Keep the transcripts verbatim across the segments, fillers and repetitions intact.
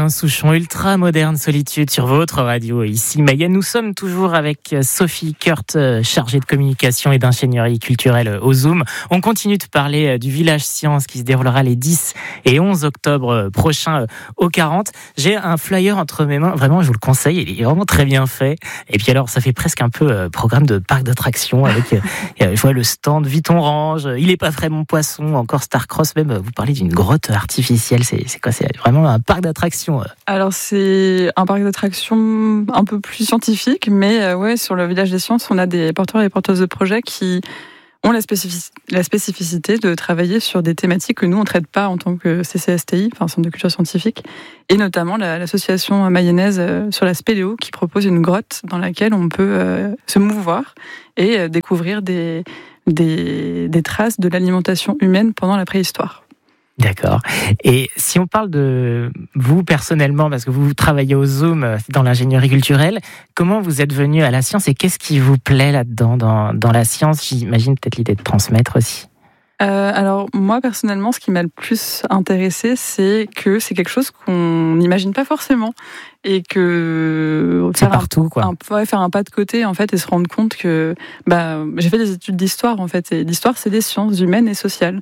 Alain Souchon, ultra moderne solitude sur votre radio. Ici Mayenne, nous sommes toujours avec Sophie Kurt, chargée de communication et d'ingénierie culturelle au Zoom. On continue de parler du village science qui se déroulera les dix et onze octobre prochains au quarante. J'ai un flyer entre mes mains, vraiment je vous le conseille, il est vraiment très bien fait. Et puis alors ça fait presque un peu programme de parc d'attractions avec je vois le stand Vite on range, il est pas frais mon poisson, encore Starcross, même vous parlez d'une grotte artificielle, c'est, c'est quoi, c'est vraiment un parc d'attractions? Alors c'est un parc d'attractions un peu plus scientifique, mais euh, ouais, sur le village des sciences, on a des porteurs et porteuses de projets qui ont la, spécific- la spécificité de travailler sur des thématiques que nous on traite pas en tant que C C S T I, enfin Centre de culture scientifique, et notamment la, l'association mayonnaise euh, sur la spéléo qui propose une grotte dans laquelle on peut euh, se mouvoir et euh, découvrir des, des, des traces de l'alimentation humaine pendant la préhistoire. D'accord. Et si on parle de vous personnellement, parce que vous travaillez au Zoom dans l'ingénierie culturelle, comment vous êtes venu à la science et qu'est-ce qui vous plaît là-dedans, dans, dans la science? J'imagine peut-être l'idée de transmettre aussi. Euh, alors moi personnellement, ce qui m'a le plus intéressé, c'est que c'est quelque chose qu'on n'imagine pas forcément et que c'est partout un, quoi. Un, ouais, faire un pas de côté en fait et se rendre compte que bah j'ai fait des études d'histoire en fait et l'histoire c'est des sciences humaines et sociales.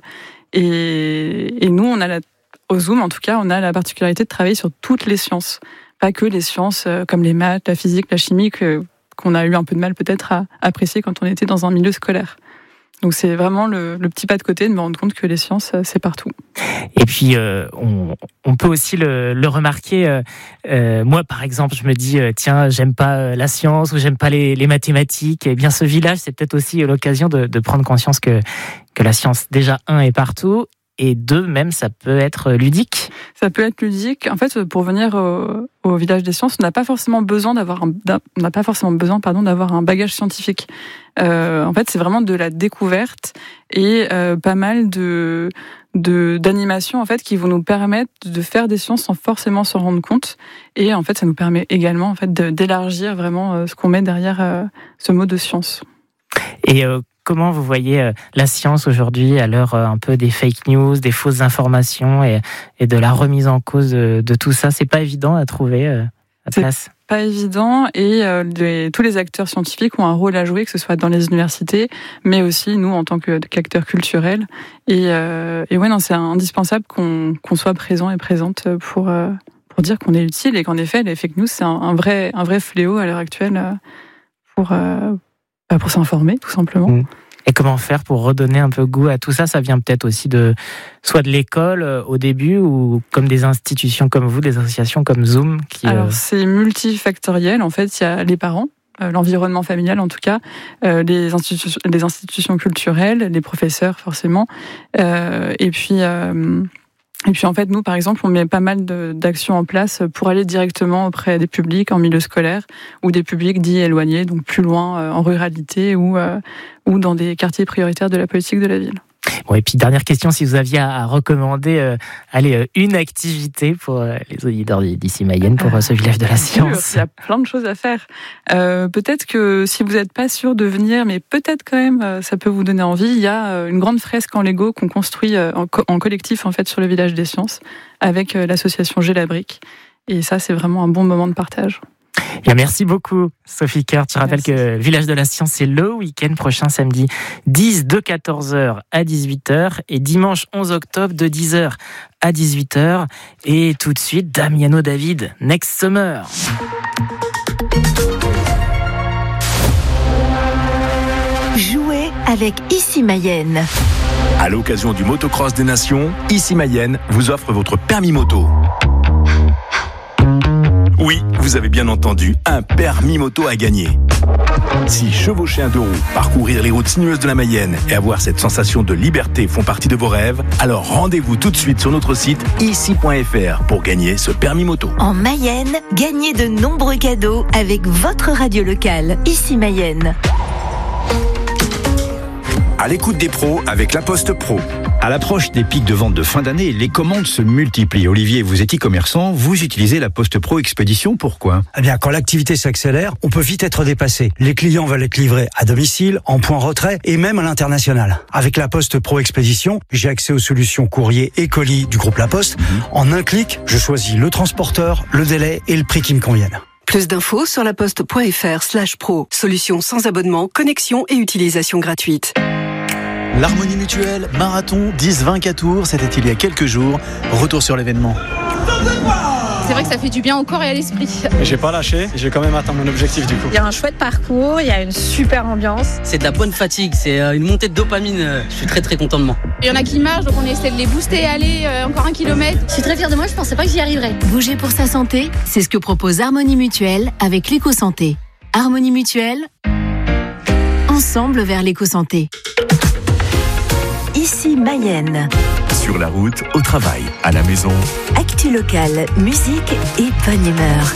Et, et nous, on a la, au Zoom, en tout cas, on a la particularité de travailler sur toutes les sciences, pas que les sciences euh, comme les maths, la physique, la chimie, que, qu'on a eu un peu de mal peut-être à apprécier quand on était dans un milieu scolaire. Donc c'est vraiment le, le petit pas de côté de me rendre compte que les sciences, c'est partout. Et puis, euh, on, on peut aussi le, le remarquer. Euh, euh, moi, par exemple, je me dis, euh, tiens, j'aime pas la science ou j'aime pas les, les mathématiques. Et bien, ce village, c'est peut-être aussi l'occasion de, de prendre conscience que, que la science, déjà, un, est partout. Et deux, même, ça peut être ludique. Ça peut être ludique. En fait, pour venir au, au village des sciences, on n'a pas forcément besoin d'avoir un, on n'a pas forcément besoin, pardon, d'avoir un bagage scientifique. Euh, en fait, c'est vraiment de la découverte et euh, pas mal de, de d'animations en fait qui vont nous permettre de faire des sciences sans forcément s'en rendre compte. Et en fait, ça nous permet également en fait de, d'élargir vraiment euh, ce qu'on met derrière euh, ce mot de science. Et euh, comment vous voyez euh, la science aujourd'hui à l'heure euh, un peu des fake news, des fausses informations et, et de la remise en cause de, de tout ça? C'est pas évident à trouver euh, à c'est place. Pas évident et euh, les, tous les acteurs scientifiques ont un rôle à jouer, que ce soit dans les universités, mais aussi nous en tant que, qu'acteurs culturels. Et, euh, et ouais, non, c'est indispensable qu'on, qu'on soit présent et présente pour euh, pour dire qu'on est utile et qu'en effet, les fake news c'est un, un vrai un vrai fléau à l'heure actuelle euh, pour euh, pour s'informer tout simplement. Mmh. Et comment faire pour redonner un peu goût à tout ça? Ça vient peut-être aussi de soit de l'école euh, au début ou comme des institutions comme vous, des associations comme Zoom qui, Alors euh... c'est multifactoriel en fait. Il y a les parents, euh, l'environnement familial en tout cas, euh, les institutions, les institutions culturelles, les professeurs forcément, euh, et puis. Euh, Et puis en fait, nous, par exemple, on met pas mal de, d'actions en place pour aller directement auprès des publics en milieu scolaire ou des publics dits éloignés, donc plus loin euh, en ruralité ou, euh, ou dans des quartiers prioritaires de la politique de la ville. Bon, et puis dernière question, si vous aviez à recommander euh, allez, euh, une activité pour euh, les auditeurs d'ici Mayenne, pour euh, ce village de la science. Il y a plein de choses à faire. Euh, peut-être que si vous n'êtes pas sûr de venir, mais peut-être quand même, euh, ça peut vous donner envie. Il y a euh, une grande fresque en Lego qu'on construit euh, en, co- en collectif en fait sur le village des sciences avec euh, l'association G la Brique. Et ça, c'est vraiment un bon moment de partage. Bien, merci beaucoup Sophie Kurt. Je rappelle merci. que Village de la Science, c'est le week-end prochain, samedi dix de quatorze heures à dix-huit heures et dimanche onze octobre de dix heures à dix-huit heures. Et tout de suite, Damiano David, Next Summer. Jouez avec Ici Mayenne. À l'occasion du Motocross des Nations, Ici Mayenne vous offre votre permis moto. Oui, vous avez bien entendu, un permis moto à gagner. Si chevaucher un deux roues, parcourir les routes sinueuses de la Mayenne et avoir cette sensation de liberté font partie de vos rêves, alors rendez-vous tout de suite sur notre site ici point f r pour gagner ce permis moto. En Mayenne, gagnez de nombreux cadeaux avec votre radio locale, Ici Mayenne. À l'écoute des pros avec La Poste Pro. À l'approche des pics de vente de fin d'année, les commandes se multiplient. Olivier, vous êtes e-commerçant, vous utilisez la Poste Pro Expédition, pourquoi ? Eh bien, quand l'activité s'accélère, on peut vite être dépassé. Les clients veulent être livrés à domicile, en point retrait et même à l'international. Avec la Poste Pro Expédition, j'ai accès aux solutions courrier et colis du groupe La Poste. Mmh. En un clic, je choisis le transporteur, le délai et le prix qui me conviennent. Plus d'infos sur laposte.fr slash pro. Solution sans abonnement, connexion et utilisation gratuite. L'Harmonie Mutuelle, marathon dix vingt Tours, c'était il y a quelques jours. Retour sur l'événement. C'est vrai que ça fait du bien au corps et à l'esprit. J'ai pas lâché, j'ai quand même atteint mon objectif du coup. Il y a un chouette parcours, il y a une super ambiance. C'est de la bonne fatigue, c'est une montée de dopamine. Je suis très très content de moi. Il y en a qui marchent, donc on essaie de les booster, aller euh, encore un kilomètre. Je suis très fière de moi, je pensais pas que j'y arriverais. Bouger pour sa santé, c'est ce que propose Harmonie Mutuelle avec l'éco-santé. Harmonie Mutuelle, ensemble vers l'éco-santé. Ici Mayenne. Sur la route, au travail, à la maison. Actu locale, musique et bonne humeur.